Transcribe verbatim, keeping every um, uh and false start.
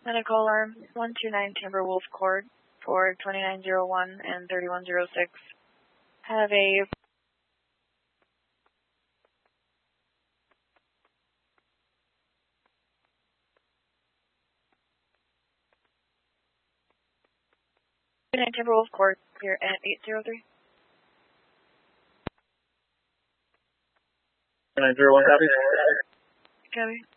Medical alarm one two nine Timberwolf Court for twenty-nine oh one and thirty-one oh six. Have a twenty-nine Timberwolf Court here at eight zero three. nine zero one, copy. Copy.